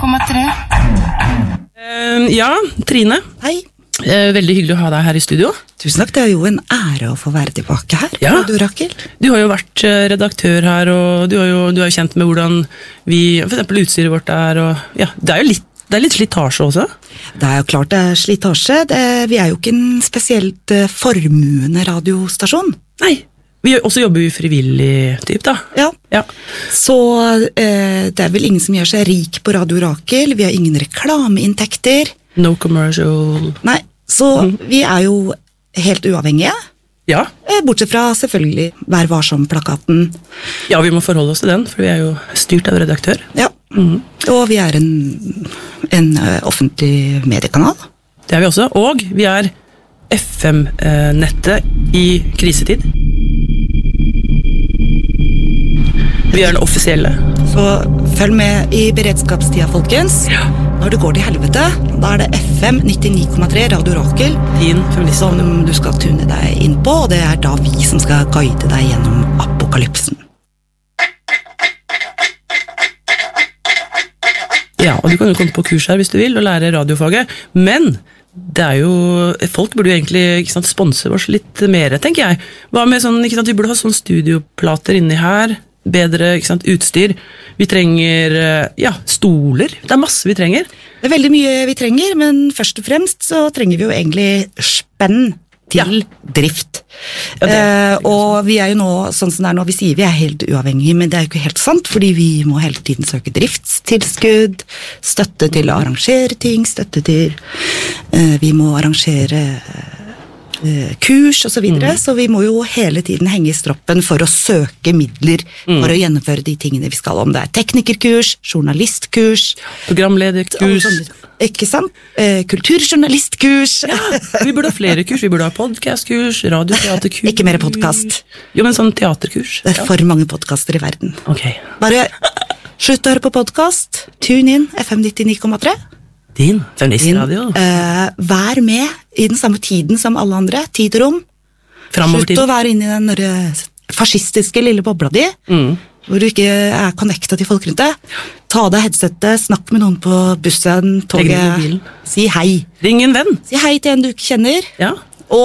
99,3. Ja, Trine. Hei. Veldig hyggelig å ha deg her i studio. Tusen takk, det er jo en ære å få være tilbake her. Ja. Du, Rakel? Du har jo vært redaktør her, og du er jo kjent med hvordan vi, for eksempel utstyret vårt er, og ja, det er litt slitasje også. Det er jo klart det er slitasje. Vi er jo ikke en spesielt formuende radiostasjon. Nei, vi også jobber jo frivillig typ da. Ja. Så det er vel ingen som gjør seg rik på Radio Rakel. Vi har ingen reklameinntekter. No commercial. Nei, så vi er jo helt uavhengige. Ja. Bortsett fra selvfølgelig Vær varsom-plakaten. Ja, vi må forholde oss til den, for vi er jo styrt av redaktør. Ja, og vi er en offentlig mediekanal. Det er vi også, og vi er FM-nettet i krisetid. Vi er den offisielle. Så følg med i beredskapstida, folkens. Ja. Når det går til helvete, da er det FM 99,3 Radio Rakel som du skal tune deg inn på, og det er da vi som skal guide deg gjennom apokalypsen. Ja, og du kan jo komme på kurs her hvis du vil, og lære radiofaget, men det er jo, folk burde jo egentlig sponse oss litt mer, tenker jeg. Hva med sånn, vi burde ha sånn studioplater inni her, bedre utstyr. Vi trenger stoler. Det er masse vi trenger. Det er veldig mye vi trenger, men først og fremst så trenger vi jo egentlig spenn til drift. Ja, og vi er jo nå, sånn som det er nå, vi sier vi er helt uavhengige, men det er jo ikke helt sant, fordi vi må hele tiden søke driftstilskudd, støtte til å arrangere ting, støtte til vi må arrangere kurs og så videre, så vi må jo hele tiden henge i stroppen for å søke midler for å gjennomføre de tingene vi skal, om det er teknikerkurs, journalistkurs, programlederkurs, ikke sant? Kulturjournalistkurs. Ja, vi burde ha flere kurs, vi burde ha podcastkurs, radioteaterkurs. Ikke mer podcast. Jo, men sånn teaterkurs. Det er for mange podcaster i verden. Ok. Bare slutt å høre på podcast, tune inn FM 99,3. Din feministradio. Vær med i den samme tiden som alle andre, tid og rom. Fremover tid. Slutt å være inne i den fascistiske lille bobla di, hvor du ikke er connectet til folk rundt deg. Ta av deg headsetet, snakk med noen på bussen, toget, si hei. Ring en venn. Si hei til en du ikke kjenner, ja.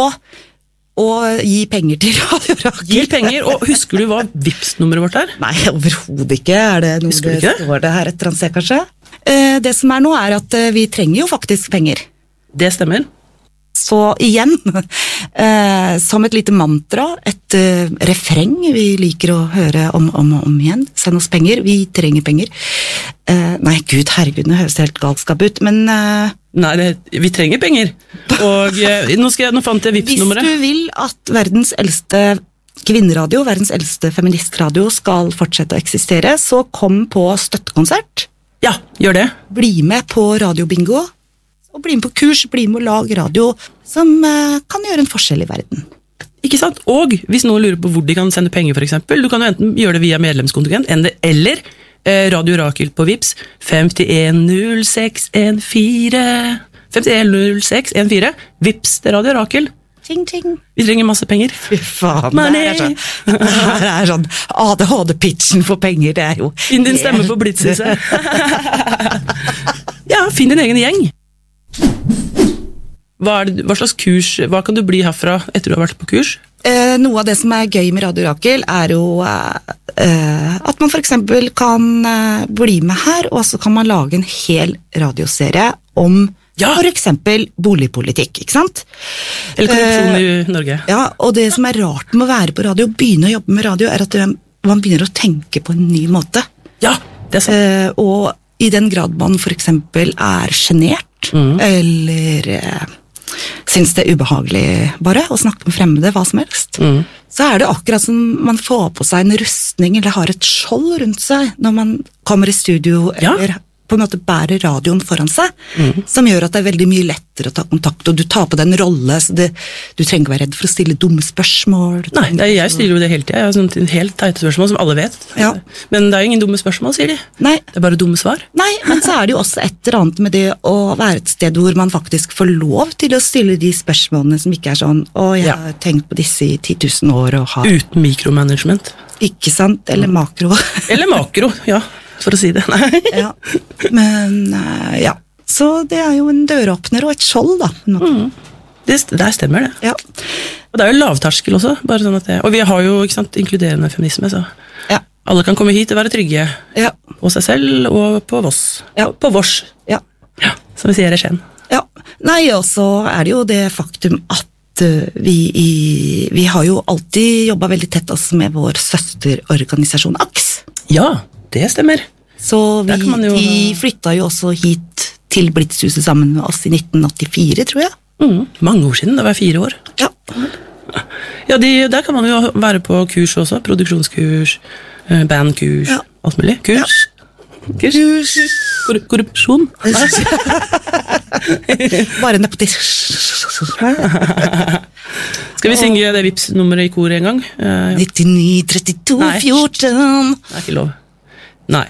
og gi penger til Radio Rakel. Gi penger, og husker du hva Vipps-nummeret vårt er? Nei, overhodet ikke. Er det noe det står det her et eller annet sted, kanskje? Det som er nå er at vi trenger jo faktisk penger. Det stemmer. Så igjen, som et lite mantra, et refreng vi liker å høre om igjen. Send oss penger, vi trenger penger. Nei, Gud, herregud, det høres helt galskap ut, men... Nei, vi trenger penger. Og nå fant jeg Vipps-nummeret. Hvis du vil at verdens eldste kvinneradio, verdens eldste feministradio skal fortsette å eksistere, så kom på støttekonsert. Ja, gjør det. Bli med på radiobingo, og bli med på kurs, bli med å lage radio som kan gjøre en forskjell i verden. Ikke sant? Og hvis noen lurer på hvor de kan sende penger for eksempel, du kan jo enten gjøre det via medlemskontingent, eller Radio Rakel på Vipps 510614 510614 Vipps til Radio Rakel. Ting, ting. Vi trenger masse penger. Fy faen, det er sånn ADHD-pitchen for penger, det er jo... Finn din stemme på Blitzhuset. Ja, finn din egen gjeng. Hva slags kurs, hva kan du bli herfra etter du har vært på kurs? Noe av det som er gøy med Radio Rakel er jo at man for eksempel kan bli med her, og så kan man lage en hel radioserie om for eksempel boligpolitikk, ikke sant? Eller korrupsjon i Norge. Ja, og det som er rart med å være på radio, begynne å jobbe med radio, er at man begynner å tenke på en ny måte. Ja, det er sant. Og i den grad man for eksempel er genert, eller synes det er ubehagelig bare å snakke med fremmede, hva som helst, så er det akkurat som man får på seg en rustning, eller har et skjold rundt seg, når man kommer i studio, eller på en måte bærer radioen foran seg, som gjør at det er veldig mye lettere å ta kontakt, og du tar på den rolle, så du trenger ikke være redd for å stille dumme spørsmål. Nei, jeg stiller jo det hele tiden. Jeg har sånn helt teite spørsmål som alle vet. Ja. Men det er jo ingen dumme spørsmål, sier de. Nei. Det er bare dumme svar. Nei, men så er det jo også et eller annet med det å være et sted hvor man faktisk får lov til å stille de spørsmålene som ikke er sånn, jeg har tenkt på disse i 10 000 år og har... Uten mikromanagement. Ikke sant? Eller makro. Eller makro, ja. for å si det. Nei. Ja. Men ja, så det er jo en døråpner og et skjold da. Der stemmer det. Ja. Og det er jo lavterskel også, bare sånn at og vi har jo ikke sant, inkluderende feminisme, så Ja. alle kan komme hit og være trygge Ja. på seg selv og på Voss. Ja. På Vårs, Ja. som vi sier i Skien. Ja. Nei, og så er det jo det faktum at vi har jo alltid jobbet veldig tett også med vår søsterorganisasjon AKS. Ja, det stemmer. Så Der kan man jo- de flyttet jo også hit til Blitzhuset sammen med oss i 1984, tror jeg. Mange år siden, det var 4 år. Ja. Ja, der kan man jo være på kurs også, produksjonskurs, bandkurs, Ja. alt mulig. Kurs. Korrupsjon. Bare nepotisme. Skal vi synge det Vipps-nummeret i kor en gang? 99, 32, Nei. 14. Det er ikke lov. Nei.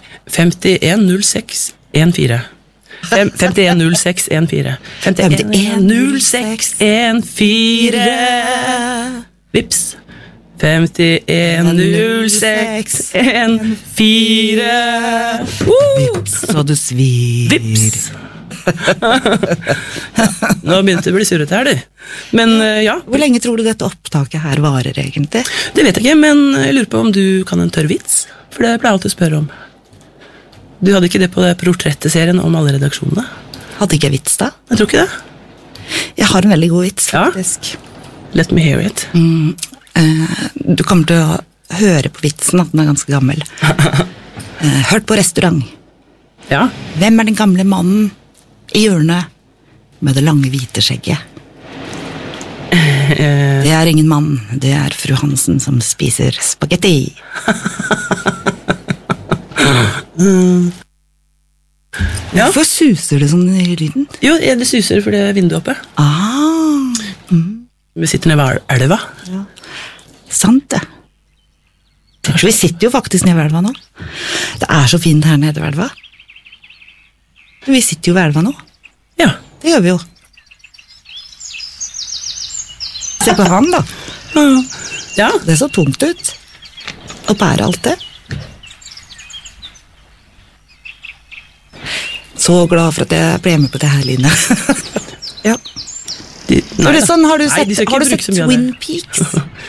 510614. 510614. 510614. Vips. 510614. Så du svir. Vips. Nå begynte det å bli surret her, du. Men ja, Hvor lenge tror du dette opptaket her varer egentlig? det vet jeg ikke, men jeg lurer på om du kan en tørr vits? For det pleier jeg alltid å spørre om. Du hadde ikke det på det portretteserien om alle redaksjonene? Hadde ikke jeg vits da? Jeg tror ikke det. Jeg har en veldig god vits, Ja. faktisk. Let me hear it. Du kommer til å høre på vitsen at den er ganske gammel. Hørt på restaurant. Ja. Hvem er den gamle mannen i hjørnet med det lange hvite skjegget? Det er ingen mann, det er fru Hansen som spiser spagetti. Ja. Hvorfor suser det sånn i lyden? Jo, det suser fordi vinduet er oppe. Vi sitter nede ved elva. Sant det. Vi sitter jo faktisk nede ved elva nå. Det er så fint her nede ved elva. Vi sitter jo ved elva nå. Ja. Det gjør vi jo. Se på han da. Ja. Det så tungt ut. Å bære alt det. Så glad for at jeg ble med på det her, Line. Ja. Nei, Har du Nei, sett, de skal ikke har du bruke sett så mye av Twin det. Peaks?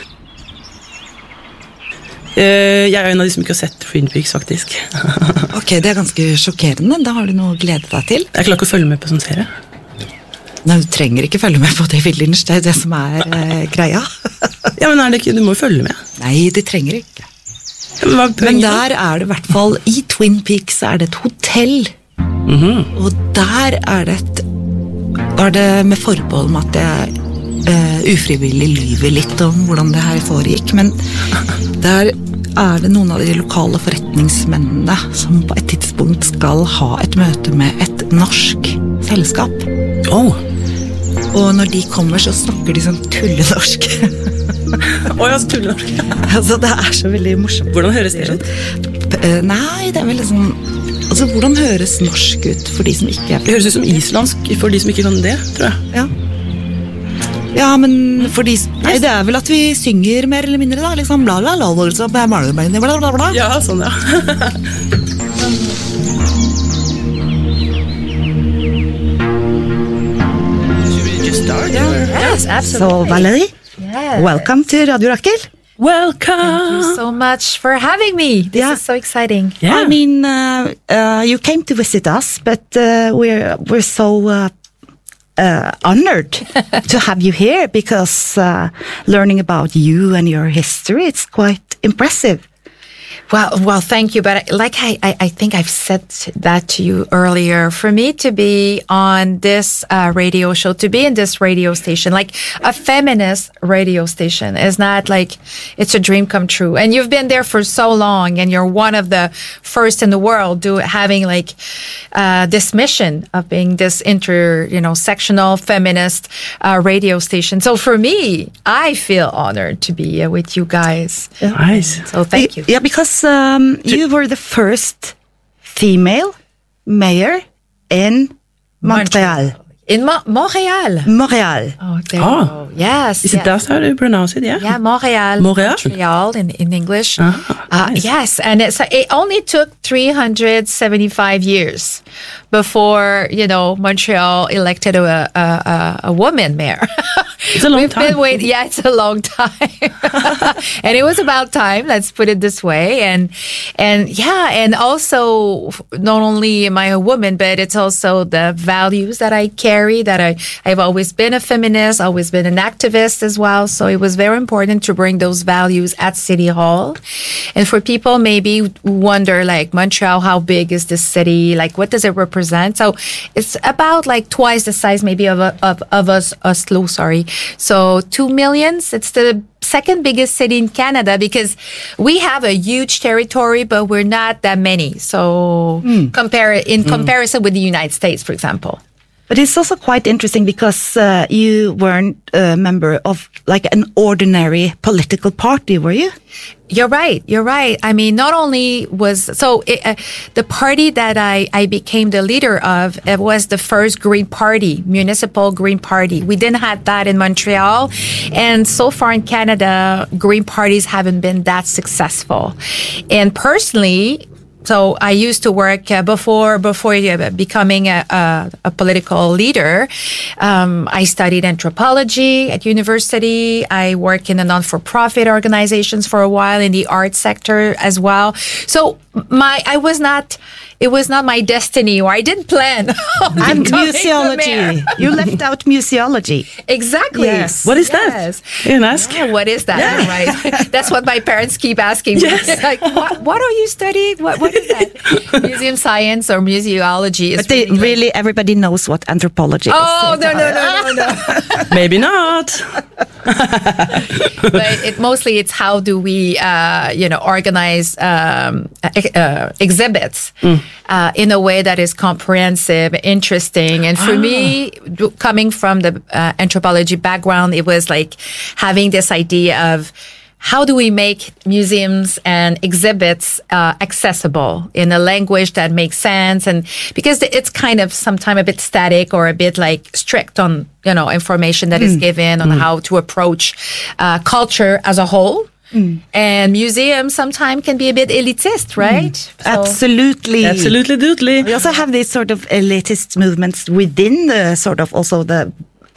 Jeg er en av de som ikke har sett Twin Peaks, faktisk. Ok, det er ganske sjokkerende. Da har du noe å glede deg til. Jeg klarer ikke å følge med på sånn serie. Nei, du trenger ikke følge med på David Lynch, det er det som er greia. Ja, men er det ikke, du må jo følge med. Nei, det trenger ikke. Ja, men hva er Men poenget da? der er det i hvert fall, i Twin Peaks er det et hotell. Og der er det med forbehold om at jeg ufrivillig lyver litt om hvordan det her foregikk, men der er det noen av de lokale forretningsmennene som på et tidspunkt skal ha et møte med et norsk selskap. Og når de kommer, så snakker de sånn tullenorsk. Ja, så tullenorsk. Altså, det er så veldig morsomt. Hvordan høres det ut? Nei, det er veldig sånn. Altså, hvordan høres norsk ut for de som ikke er Det høres ut som islandsk for de som ikke kan det, tror jeg. Ja. Ja, men for de Nei, det er vel at vi synger mer eller mindre, da. Liksom bla bla bla bla bla bla bla. Ja, sånn, ja. Should we just start? Yes, So, absolutely. Valerie, Yes. welcome to Radio Rakel. Welcome! Thank you so much for having me. This Yeah. is so exciting. Yeah. I mean, you came to visit us, but we're so honored to have you here because learning about you and your history, it's quite impressive. Well, thank you. But like I think I've said that to you earlier. For me to be on this radio show, to be in this radio station, like a feminist radio station, is not like it's a dream come true. And you've been there for so long, and you're one of the first in the world having like this mission of being this sectional feminist radio station. So for me, I feel honored to be with you guys. Nice. So thank you. Yeah, because you were the first female mayor in Montreal. In Montreal. Montreal. Oh, there you go. Yes. Is it that's how you pronounce it? Yeah. Yeah, Montreal. Montreal in English. Nice. Yes, and it only took 375 years before, Montreal elected a woman mayor. It's a long time. Yeah, it's a long time. And it was about time, let's put it this way. And also, not only am I a woman, but it's also the values that I carry, that I've always been a feminist, always been an activist as well. So it was very important to bring those values at City Hall. And for people maybe wonder, like, Montreal, how big is this city? Like, what does it represent? So it's about like twice the size maybe of Oslo, sorry. So 2 million. It's the second biggest city in Canada because we have a huge territory, but we're not that many. So comparison with the United States, for example. But it's also quite interesting because you weren't a member of like an ordinary political party, were you? You're right. I mean, not only was the party that I became the leader of, it was the first Green Party, municipal Green Party. We didn't have that in Montreal, and so far in Canada, Green parties haven't been that successful. And personally, so I used to work before becoming a political leader. I studied anthropology at university. I worked in a non-for-profit organizations for a while in the arts sector as well. So it was not my destiny, or I didn't plan. And museology. You left out museology. Exactly. Yes. What is that? You can ask. Yeah, what is that? Yeah. Right. That's what my parents keep asking me. Yes. Like, what are you studying? What is that? Museum science or museology is. But really everybody knows what anthropology is. Oh, no. Maybe not. But mostly it's how do we, organize exhibits in a way that is comprehensive, interesting. And for me, coming from the anthropology background, it was like having this idea of how do we make museums and exhibits accessible in a language that makes sense? And because it's kind of sometimes a bit static or a bit like strict on, information that is given on how to approach culture as a whole. And museums sometimes can be a bit elitist, right? So, Absolutely. Absolutely doodly. We also have these sort of elitist movements within the sort of also the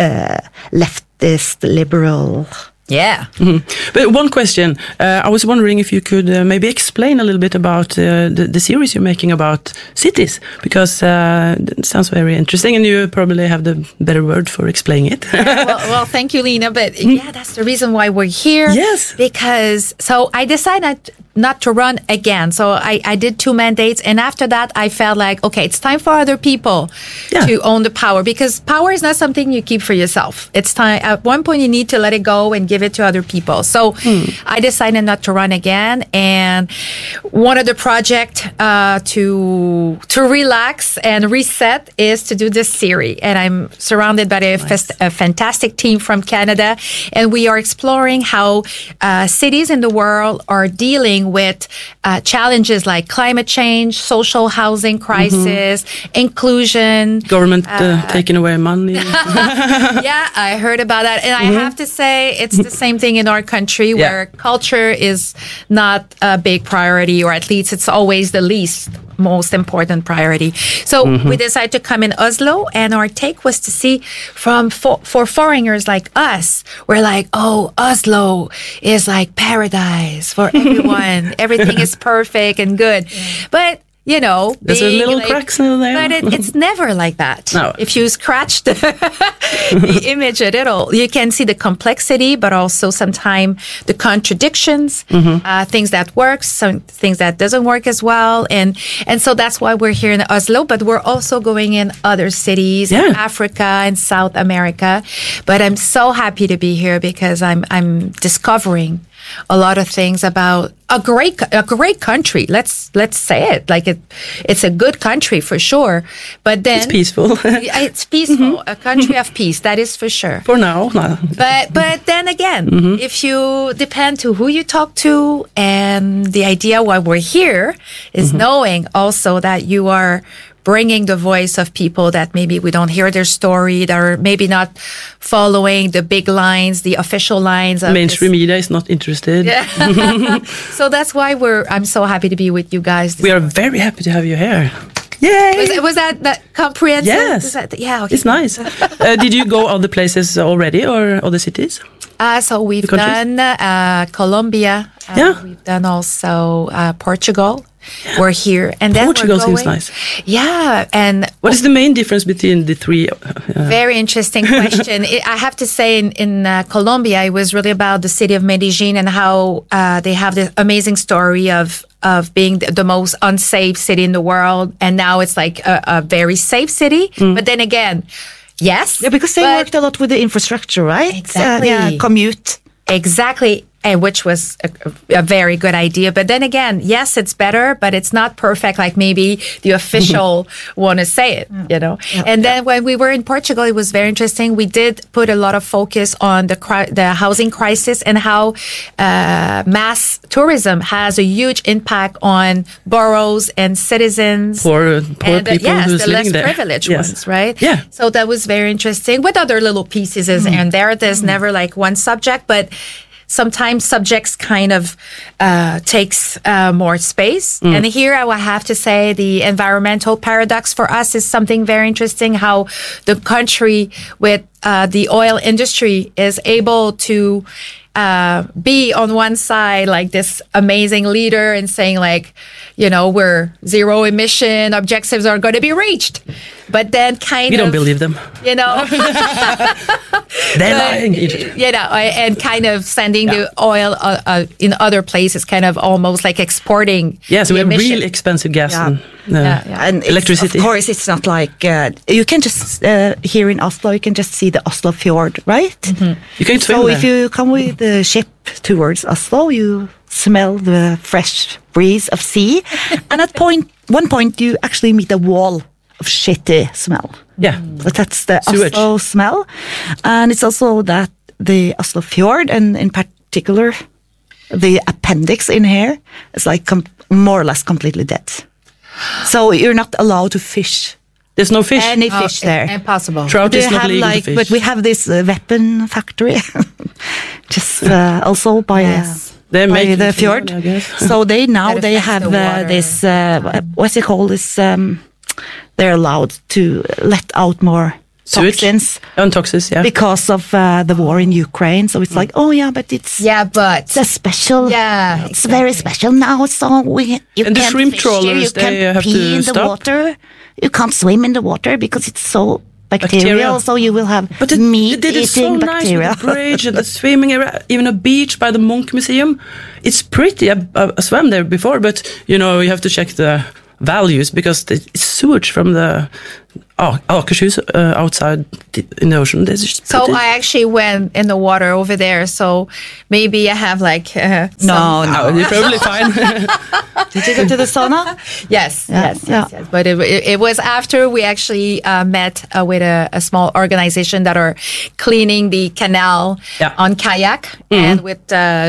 leftist liberal. Yeah. But one question, I was wondering if you could maybe explain a little bit about the series you're making about cities, because it sounds very interesting, and you probably have the better word for explaining it. well, thank you, Lena. But yeah, that's the reason why we're here. Yes. Because, so I decided not to run again. So I did 2 mandates, and after that I felt like, okay, it's time for other people to own the power, because power is not something you keep for yourself. It's time, at one point you need to let it go and give it to other people. So I decided not to run again, and one of the project to relax and reset is to do this series. And I'm surrounded by a fantastic team from Canada, and we are exploring how cities in the world are dealing with challenges like climate change, social housing crisis, inclusion. Government taking away money. Yeah, I heard about that. And I have to say, it's the same thing in our country where culture is not a big priority, or at least it's always the least most important priority. So we decided to come in Oslo, and our take was to see for foreigners like us, we're like, oh, Oslo is like paradise for everyone. Everything is perfect and good. But there's a little cracks in there. But it's never like that. No. If you scratch the image a little, you can see the complexity, but also sometimes the contradictions, things that work, some things that doesn't work as well. And so that's why we're here in Oslo, but we're also going in other cities in Africa and South America. But I'm so happy to be here because I'm discovering a lot of things about a great country. Let's say it like it's a good country for sure. But then it's peaceful. It's peaceful. A country of peace, that is for sure. For now, no. But then again, if you depend to who you talk to, and the idea why we're here is knowing also that you are bringing the voice of people that maybe we don't hear their story, that are maybe not following the big lines, the official lines. Of Mainstream media is not interested. Yeah. So that's why I'm so happy to be with you guys. We are very happy to have you here. Yay! Was that comprehensive? Yes. Yeah, okay. It's nice. Did you go other places already or other cities? So we've done Colombia. We've done also Portugal. We're here, and then Portugal we're going, seems nice. Yeah, and what is the main difference between the three? Very interesting question. I have to say, in Colombia, it was really about the city of Medellin and how they have this amazing story of being the most unsafe city in the world, and now it's like a very safe city. But then again, yes, yeah, because they worked a lot with the infrastructure, right? Exactly. Commute. Exactly. And which was a very good idea. But then again, yes, it's better, but it's not perfect like maybe the official want to say it, you know. Yeah. And then when we were in Portugal, it was very interesting. We did put a lot of focus on the housing crisis and how mass tourism has a huge impact on boroughs and citizens. Poor people who's the living there. less privileged ones, right? Yeah. So that was very interesting with other little pieces and there's never like one subject, but sometimes subjects kind of takes more space. And here I will have to say the environmental paradox for us is something very interesting, how the country with the oil industry is able to be on one side like this amazing leader and saying like, you know, we're zero emission objectives are going to be reached. But then we don't believe them. You know. They're lying. You know, and kind of sending the oil in other places, kind of almost like exporting. Yeah, so we have really expensive gas and electricity. Of course, it's not like you can just here in Oslo, you can just see the Oslo fjord, right? Mm-hmm. You can swim so there. If you come with the ship towards Oslo, you smell the fresh breeze of sea, and at one point you actually meet a wall of shitty smell. Yeah, but that's the sewage. Oslo smell, and it's also that the Oslo fjord, and in particular the appendix in here is like more or less completely dead. So you're not allowed to fish. There's no fish. Any fish there. Impossible. Trout is not legal to fish. But we have this weapon factory, just also by the fjord. I guess. So they have this what's it called? This they're allowed to let out more toxins. Toxins, yeah. Because of the war in Ukraine. So it's like, oh yeah, but it's it's a special. Yeah, it's exactly. very special now. So you and the can't shrimp fish trawlers, here, you they can't have pee to in stop. the water. You can't swim in the water because it's so bacterial. So you will have meat they did it so eating nice bacteria. with the bridge and the swimming area, even a beach by the Munch Museum. It's pretty. I swam there before, but you know you have to check the values because it's sewage from the Akershus outside in the ocean. So I actually went in the water over there. So maybe I have like No, you're probably fine. Did you go to the sauna? Yes. But it was after we actually met with a small organization that are cleaning the canal on kayak and with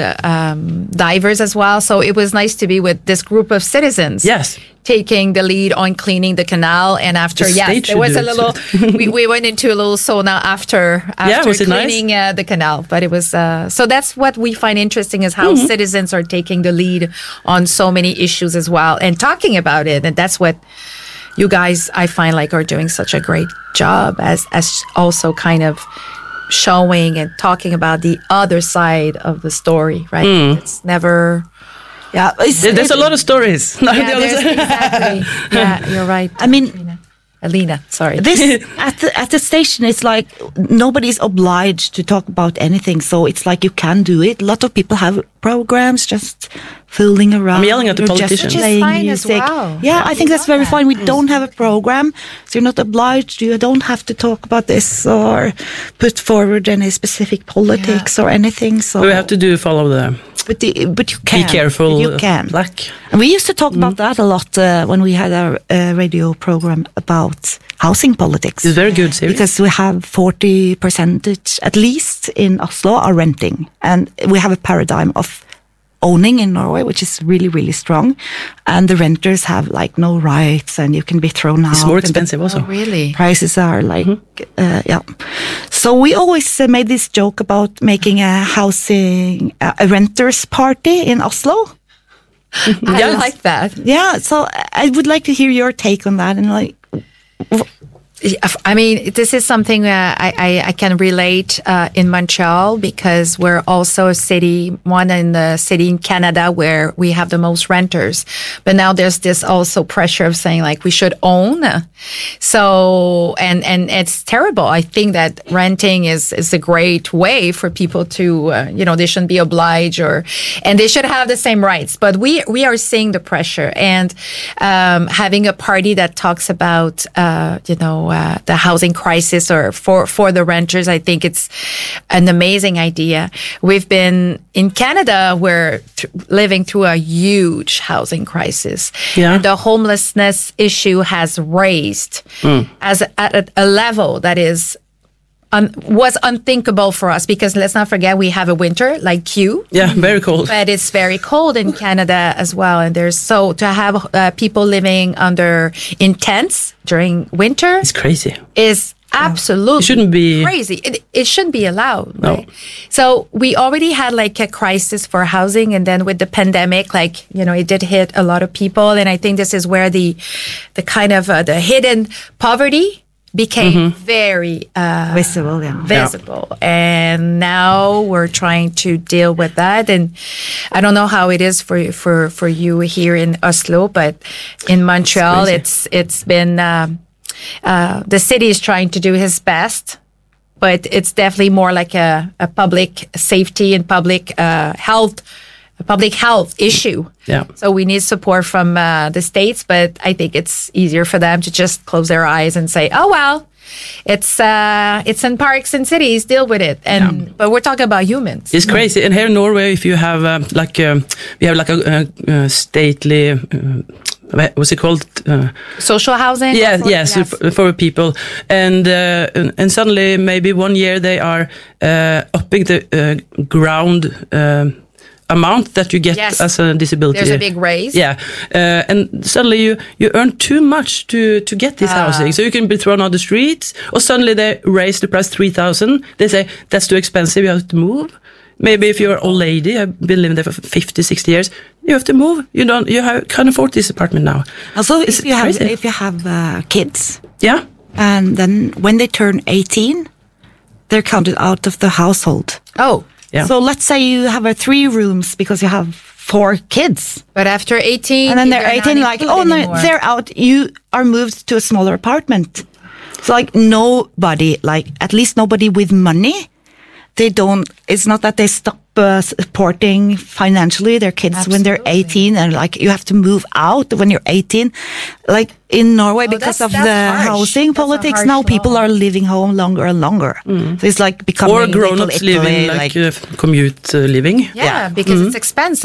divers as well. So it was nice to be with this group of citizens. Yes. Taking the lead on cleaning the canal, and after there was a little. we went into a little sauna after cleaning the canal, but it was so that's what we find interesting is how citizens are taking the lead on so many issues as well and talking about it, and that's what you guys I find like are doing such a great job as also kind of showing and talking about the other side of the story, right? It's never. Yeah, there's a lot of stories. Exactly. Yeah, you're right. I mean, Alina, sorry. This at the station, it's like nobody's obliged to talk about anything, so it's like you can do it. A lot of people have programs just fooling around. I'm yelling at the politicians. Which is fine as well. Yeah, I think that's very fine. We don't have a program, so you're not obliged. You don't have to talk about this or put forward any specific politics or anything. So we have to follow the. But you can. Be careful. You can. Black. And we used to talk about that a lot when we had our radio program about housing politics. It's very good series. Because we have 40% at least in Oslo are renting. And we have a paradigm of owning in Norway, which is really, really strong. And the renters have like no rights and you can be thrown out. It's more expensive also. Oh, really? Prices are like, yeah. So we always made this joke about making a renters party in Oslo. I like that. Yeah, so I would like to hear your take on that and like. I mean, this is something I can relate in Montreal because we're also a city, one in the city in Canada where we have the most renters. But now there's this also pressure of saying like we should own. So, and it's terrible. I think that renting is a great way for people to, they shouldn't be obliged and they should have the same rights. But we are seeing the pressure and having a party that talks about, the housing crisis or for the renters. I think it's an amazing idea. We've been in Canada, we're living through a huge housing crisis. Yeah. And the homelessness issue has raised as at a level that is was unthinkable for us because let's not forget we have a winter like you. Yeah, very cold. But it's very cold in Canada as well. And to have people living in tents during winter. It's crazy. Is absolutely it shouldn't be crazy. It shouldn't be allowed. No. Right? So we already had like a crisis for housing. And then with the pandemic, it did hit a lot of people. And I think this is where the kind of the hidden poverty became very visible. And now we're trying to deal with that. And I don't know how it is for you here in Oslo, but in Montreal, it's been the city is trying to do his best, but it's definitely more like a public safety and public health issue. Yeah. So we need support from the states, but I think it's easier for them to just close their eyes and say, "Oh well, it's in parks and cities, deal with it." But we're talking about humans. It's crazy. And here in Norway, if you have we have like a stately. What's it called? Social housing. Yeah, yes, for people, and suddenly maybe one year they are upping the ground. Amount that you get as a disability. There's a big raise. Yeah, and suddenly you earn too much to get this housing, so you can be thrown on the streets. Or suddenly they raise the price 3,000. They say that's too expensive. You have to move. Maybe if you're an old lady, have been living there for 50, 60 years, you have to move. You can't afford this apartment now. Also, if you have kids, and then when they turn 18, they're counted out of the household. Oh. Yeah. So let's say you have 3 rooms because you have 4 kids. But after 18, and then they're 18, like, oh no, they're out. You are moved to a smaller apartment. So like nobody, at least nobody with money, it's not that they stop supporting financially their kids when they're 18 and you have to move out when you're 18. Like in Norway, because of the housing politics, now people are living home longer and longer. So it's becoming or grown-ups living commute living. Yeah, because it's expensive.